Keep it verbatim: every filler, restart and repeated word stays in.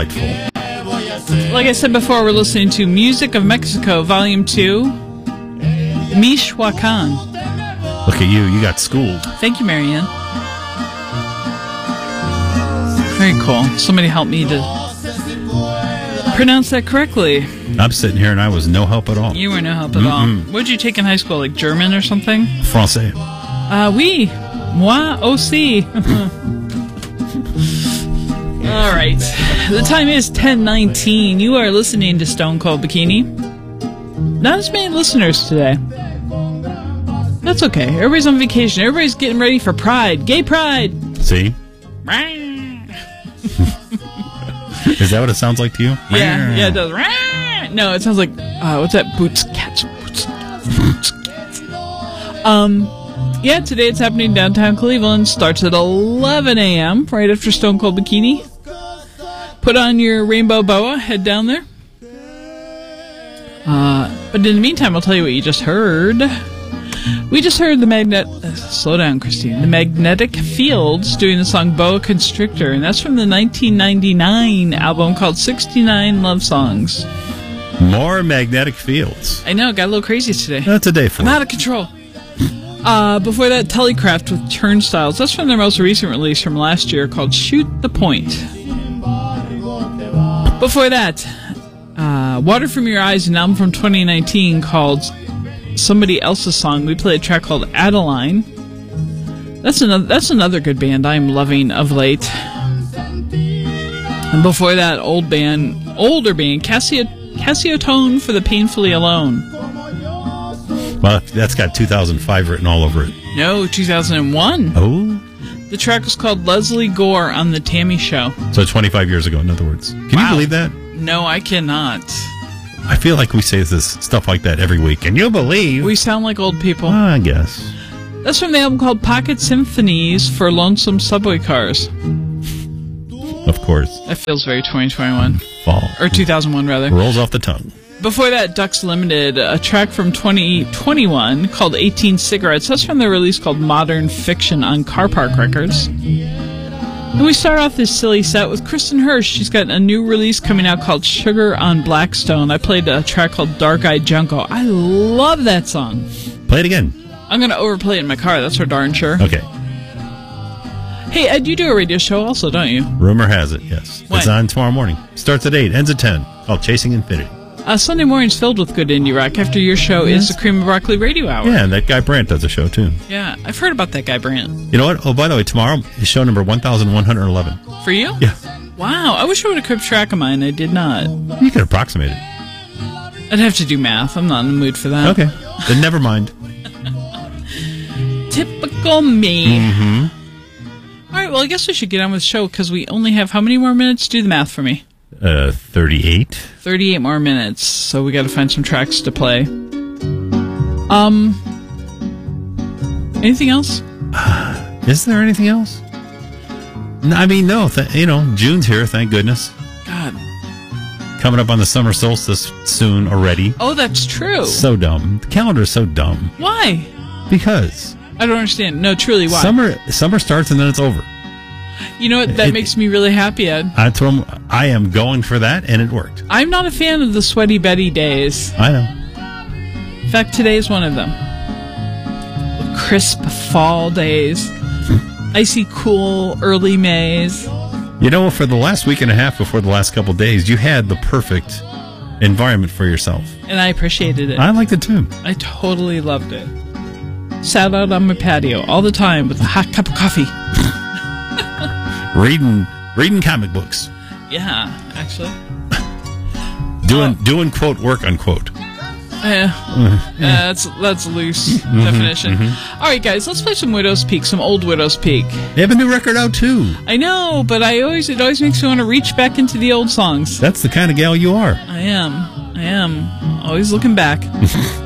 delightful. Like I said before, we're listening to Music of Mexico, Volume two, Michoacan. Look at you, you got schooled. Thank you, Marianne. Very cool. Somebody help me to pronounce that correctly. I'm sitting here and I was no help at all. You were no help at Mm-mm. all. What did you take in high school, like German or something? Francais. Uh, oui. Moi aussi. All right. The time is ten nineteen. You are listening to Stone Cold Bikini. Not as many listeners today. That's okay. Everybody's on vacation. Everybody's getting ready for Pride. Gay Pride. See? Is that what it sounds like to you? Yeah, yeah, it does. No, it sounds like, uh, what's that? Boots, cats, boots, boots, cats. Um, yeah, today it's happening downtown Cleveland. Starts at eleven a.m., right after Stone Cold Bikini. Put on your rainbow boa, head down there. Uh, but in the meantime, I'll tell you what you just heard. We just heard the magnet... Uh, slow down, Christine. The Magnetic Fields doing the song Boa Constrictor, and that's from the nineteen ninety-nine album called sixty-nine Love Songs. More Magnetic Fields. I know, it got a little crazy today. That's a day for I'm it. out of control. Uh, before that, Telecraft with Turnstiles. That's from their most recent release from last year called Shoot the Point. Before that, uh, Water From Your Eyes, an album from twenty nineteen called Somebody Else's Song. We played a track called Adeline. That's another, that's another good band I'm loving of late. And before that, old band, older band, Cassio, Cassiotone for the Painfully Alone. Well, that's got two thousand five written all over it. No, two thousand one. Oh. The track was called Leslie Gore on The Tammy Show. So twenty-five years ago, in other words. Can Wow. you believe that? No, I cannot. I feel like we say this stuff like that every week. Can you believe? We sound like old people. Uh, I guess. That's from the album called Pocket Symphonies for Lonesome Subway Cars. Of course. That feels very twenty twenty-one. Fall. Or two thousand one, rather. Rolls off the tongue. Before that, Ducks Limited, a track from twenty twenty-one called eighteen Cigarettes. That's from their release called Modern Fiction on Car Park Records. And we start off this silly set with Kristen Hirsch. She's got a new release coming out called Sugar on Blackstone. I played a track called Dark Eyed Junko. I love that song. Play it again. I'm going to overplay it in my car, that's for darn sure. Okay. Hey, Ed, you do a radio show also, don't you? Rumor has it, yes. When? It's on tomorrow morning. Starts at eight, ends at ten. Called Chasing Infinity. Uh, Sunday morning's filled with good indie rock. After your show Yes. is the Cream of Broccoli Radio Hour. Yeah, and that guy Brandt does a show, too. Yeah, I've heard about that guy, Brant. You know what? Oh, by the way, tomorrow is show number one thousand one hundred eleven. For you? Yeah. Wow, I wish I would have kept track of mine. I did not. You can approximate it. I'd have to do math. I'm not in the mood for that. Okay. Then never mind. Typical me. Mm-hmm. All right, well, I guess we should get on with the show because we only have how many more minutes? Do the math for me. Uh, thirty-eight. thirty-eight more minutes, so we got to find some tracks to play. Um, anything else? Is there anything else? No, I mean, no. Th- you know, June's here, thank goodness. God. Coming up on the summer solstice soon already. Oh, that's true. So dumb. The calendar's so dumb. Why? Because I don't understand. No, truly, why? summer summer starts and then it's over. You know what? That It- makes me really happy, Ed. I told him I am going for that, and it worked. I'm not a fan of the Sweaty Betty days. I know. In fact, today is one of them. Crisp fall days. Icy cool early Mays. You know, for the last week and a half before the last couple days, you had the perfect environment for yourself. And I appreciated it. I liked it too. I totally loved it. Sat out on my patio all the time with a hot cup of coffee. Reading, reading comic books, Yeah, actually. doing, Oh. doing quote work unquote. Yeah, uh, that's that's loose definition. All right, guys, let's play some Widow's Peak, some old Widow's Peak. They have a new record out too. I know, but I always it always makes me want to reach back into the old songs. That's the kind of gal you are. I am, I am always looking back.